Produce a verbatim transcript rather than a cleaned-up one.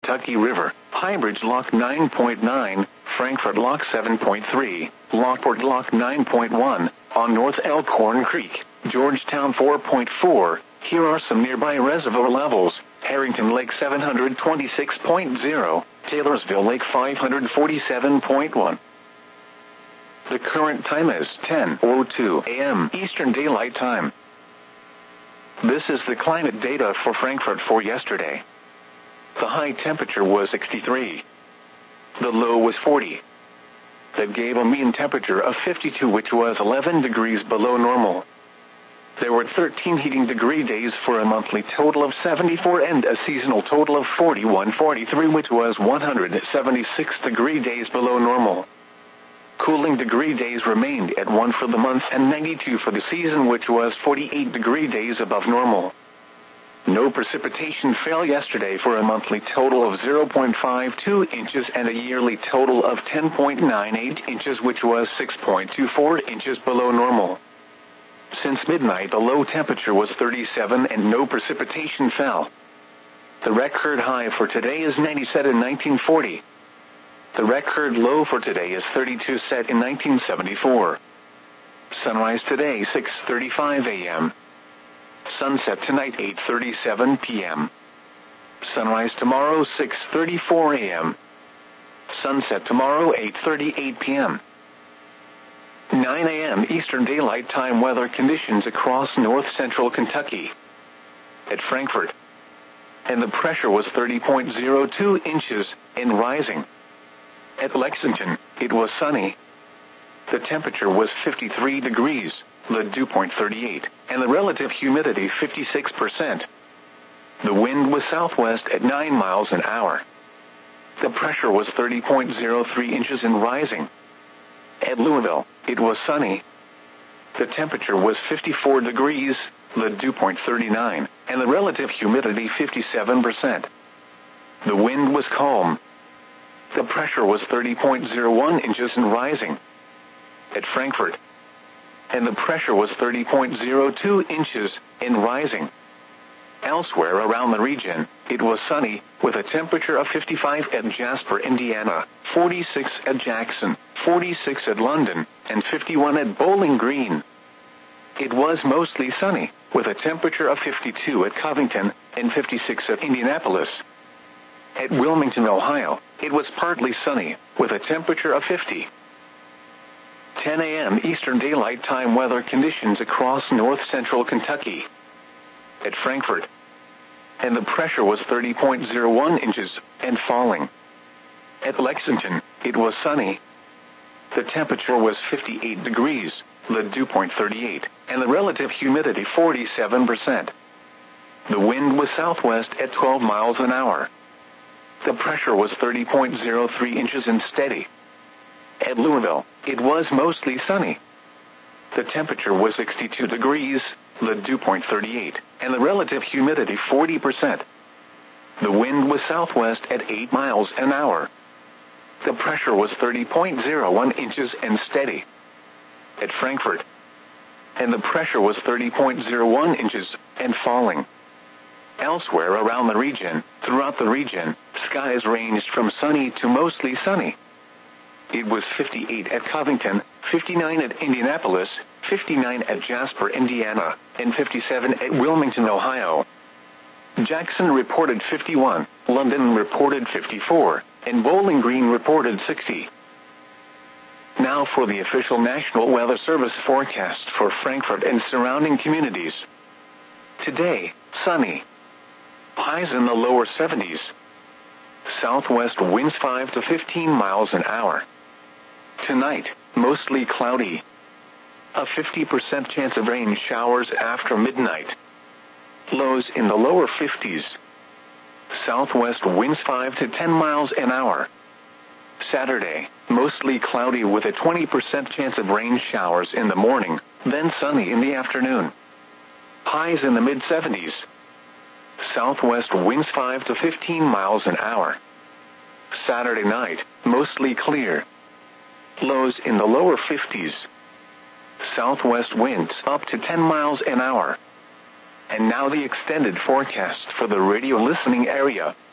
Kentucky River, Highbridge Lock nine point nine, Frankfort Lock seven point three, Lockport Lock nine point one, on North Elkhorn Creek, Georgetown four point four. Here are some nearby reservoir levels: Harrington Lake seven hundred twenty-six point zero, Taylorsville Lake five hundred forty-seven point one. The current time is ten oh two a m Eastern Daylight Time. This is the climate data for Frankfort for yesterday. The high temperature was sixty-three. The low was forty. That gave a mean temperature of fifty-two, which was eleven degrees below normal. There were thirteen heating degree days for a monthly total of seventy-four and a seasonal total of forty-one forty-three, which was one hundred seventy-six degree days below normal. Cooling degree days remained at one for the month and ninety-two for the season, which was forty-eight degree days above normal. No precipitation fell yesterday for a monthly total of zero point five two inches and a yearly total of ten point nine eight inches, which was six point two four inches below normal. Since midnight, the low temperature was thirty-seven and no precipitation fell. The record high for today is ninety, set in nineteen forty. The record low for today is thirty-two, set in nineteen seventy-four. Sunrise today six thirty-five a m Sunset tonight eight thirty-seven p m Sunrise tomorrow six thirty-four a m Sunset tomorrow eight thirty-eight p m nine a m Eastern Daylight Time weather conditions across north-central Kentucky. At Frankfort, and the pressure was thirty point zero two inches, and rising. At Lexington, it was sunny. The temperature was fifty-three degrees, the dew point thirty-eight, and the relative humidity fifty-six percent. The wind was southwest at nine miles an hour. The pressure was thirty point zero three inches and rising. At Louisville, it was sunny. The temperature was fifty-four degrees, the dew point thirty-nine, and the relative humidity fifty-seven percent. The wind was calm. The pressure was thirty point zero one inches and rising. At Frankfort, and the pressure was thirty point zero two inches, and rising. Elsewhere around the region, it was sunny, with a temperature of fifty-five at Jasper, Indiana, forty-six at Jackson, forty-six at London, and fifty-one at Bowling Green. It was mostly sunny, with a temperature of fifty-two at Covington, and fifty-six at Indianapolis. At Wilmington, Ohio, it was partly sunny, with a temperature of fifty. ten a m Eastern Daylight Time weather conditions across north-central Kentucky. At Frankfort, and the pressure was thirty point zero one inches, and falling. At Lexington, it was sunny. The temperature was fifty-eight degrees, the dew point thirty-eight, and the relative humidity forty-seven percent. The wind was southwest at twelve miles an hour. The pressure was thirty point zero three inches and steady. At Louisville, it was mostly sunny. The temperature was sixty-two degrees, the dew point thirty-eight, and the relative humidity forty percent. The wind was southwest at eight miles an hour. The pressure was thirty point zero one inches and steady. At Frankfort, and the pressure was thirty point zero one inches, and falling. Elsewhere around the region, throughout the region, skies ranged from sunny to mostly sunny. It was fifty-eight at Covington, fifty-nine at Indianapolis, fifty-nine at Jasper, Indiana, and fifty-seven at Wilmington, Ohio. Jackson reported fifty-one, London reported fifty-four, and Bowling Green reported sixty. Now for the official National Weather Service forecast for Frankfort and surrounding communities. Today, sunny. Highs in the lower seventies. Southwest winds five to fifteen miles an hour. Tonight, mostly cloudy. A fifty percent chance of rain showers after midnight. Lows in the lower fifties. Southwest winds five to ten miles an hour. Saturday, mostly cloudy with a twenty percent chance of rain showers in the morning, then sunny in the afternoon. Highs in the mid seventies. Southwest winds five to fifteen miles an hour. Saturday night, mostly clear. Lows in the lower fifties. Southwest winds up to ten miles an hour. And now the extended forecast for the radio listening area.